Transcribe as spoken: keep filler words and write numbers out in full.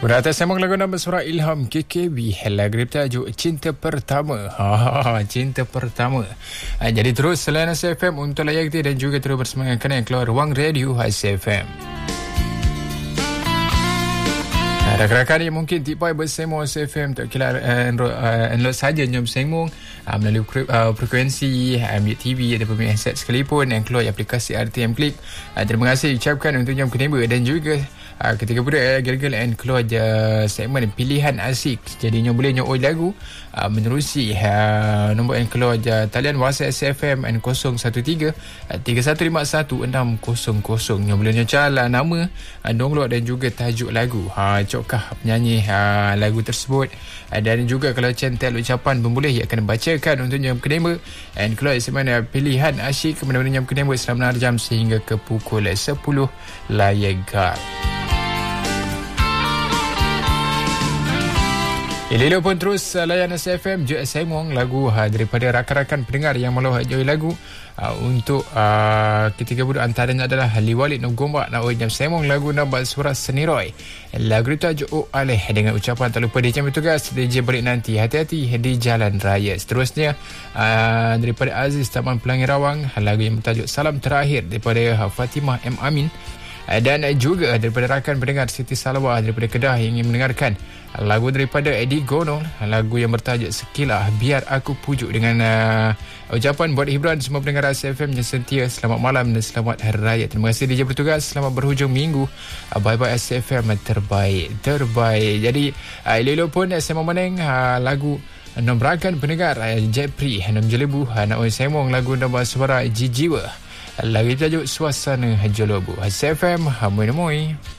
Berata sembang lagu nama suara Ilham K K B. Lagu bertajuk Cinta Pertama. Ha, Cinta Pertama. Ha, jadi terus selain S F M untuk layak kita dan juga terus bersemangatkan yang keluar ruang radio S F M. Rakan-rakan yang mungkin tipai bersembang S F M tak kira download saja jom bersembang uh, melalui uh, frekuensi ambil T V ataupun handset sekalipun yang keluar aplikasi R T M Click. Uh, terima kasih ucapkan untuk jam keneba dan juga uh, ketika budak gel-gel and keluar je segmen pilihan asik. Jadi nyo boleh nyoi lagu uh, menerusi uh, nombor yang keluar je talian WhatsApp S F M and kosong satu tiga tiga satu lima satu enam kosong kosong. Nyo boleh nyo cala nama, uh, download dan juga tajuk lagu. Ha, kah penyanyi uh, lagu tersebut uh, dan juga kalau centel ucapan pun boleh ia akan bacakan untuk jam kedema and keluar semana pilihan asyik kemudian jam kedema selama enam jam sehingga ke pukul sepuluh layagan. Elok pun terus uh, layan S F M je semong lagu uh, daripada rakan-rakan pendengar yang mahu enjoy lagu uh, untuk uh, ketika budak antaranya adalah Liwalid Nogombak nak jam semong lagu nambah suara Seniroy. Lagu itu tajuk Oh Aleh dengan ucapan tak lupa di jam bertugas D J balik nanti hati-hati di jalan raya. Seterusnya uh, daripada Aziz Taman Pelangi Rawang lagu yang bertajuk Salam Terakhir daripada uh, Fatimah M Amin. Dan juga daripada rakan pendengar Siti Salawah daripada Kedah yang ingin mendengarkan lagu daripada Eddie Gonol, lagu yang bertajuk Sekilah Biar Aku Pujuk dengan uh, ucapan buat hiburan semua pendengar S F M yang setia. Selamat malam dan selamat Hari Raya. Terima kasih D J bertugas. Selamat berhujung minggu. Uh, bye-bye S F M terbaik. Terbaik. Jadi uh, elok pun semua meneng uh, lagu nom rakan pendengar uh, Jepri nom jelebu uh, nak semong lagu nama suara Jijiwa. Lagu tajuk Suasana Jolobu. S F M, Hamui Namui.